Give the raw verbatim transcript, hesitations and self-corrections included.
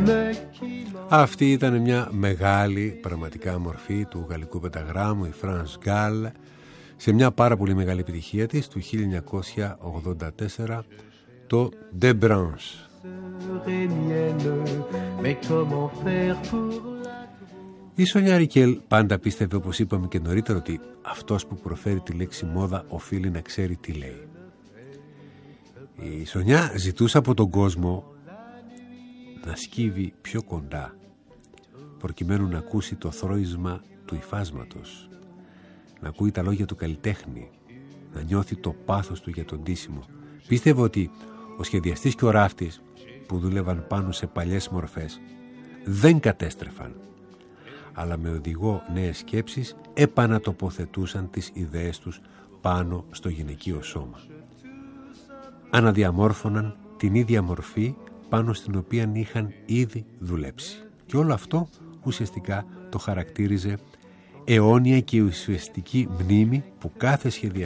Αυτή ήταν μια μεγάλη πραγματικά μορφή του γαλλικού πενταγράμμου, η France Gall, σε μια πάρα πολύ μεγάλη επιτυχία της του χίλια εννιακόσια ογδόντα τέσσερα, το De Branche. Η Σονιά Ρικέλ πάντα πίστευε, όπως είπαμε και νωρίτερα, ότι αυτός που προφέρει τη λέξη μόδα οφείλει να ξέρει τι λέει. Η Σονιά ζητούσε από τον κόσμο να σκύβει πιο κοντά, προκειμένου να ακούσει το θρώισμα του υφάσματος, να ακούει τα λόγια του καλλιτέχνη, να νιώθει το πάθος του για τον ντύσιμο. Πίστευε ότι ο σχεδιαστής και ο ράφτης που δούλευαν πάνω σε παλιές μορφές δεν κατέστρεφαν, αλλά με οδηγό νέες σκέψεις επανατοποθετούσαν τις ιδέες τους πάνω στο γυναικείο σώμα. Αναδιαμόρφωναν την ίδια μορφή πάνω στην οποία είχαν ήδη δουλέψει. Και όλο αυτό ουσιαστικά το χαρακτήριζε αιώνια και ουσιαστική μνήμη που κάθε σχεδιαστής